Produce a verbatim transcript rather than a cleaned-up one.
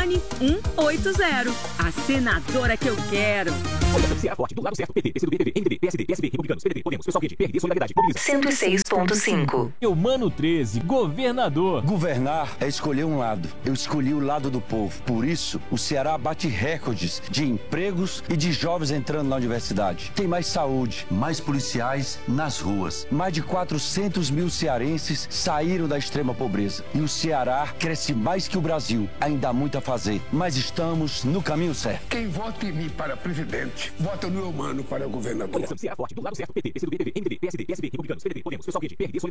Liane um oito zero. A senadora que eu quero. Coligação C A Forte, do lado certo, P T, P C do B, P V, M D B, P S D, P S B, Republicanos, P D T, Podemos, Pessoal Quente, P R D, Solidariedade, Mobilização. cento e seis ponto cinco. Eumano treze, governador. Governar é escolher um lado. Eu escolhi o lado do povo. Por isso, o Ceará bate recordes de empregos e de jovens entrando na universidade. Tem mais saúde, mais policiais nas ruas. Mais de quatrocentos mil cearenses saíram da extrema pobreza. E o Ceará cresce mais que o Brasil. Ainda há muito a fazer, mas estamos no caminho certo. Quem vota em mim para presidente, vota no Eumano para governador. Coligação C A Forte, do lado certo, P T, P C do B, P V, M D B, P S D, P S B, Republicanos, P D T, Podemos, Pessoal Quente, P R D, Solidariedade.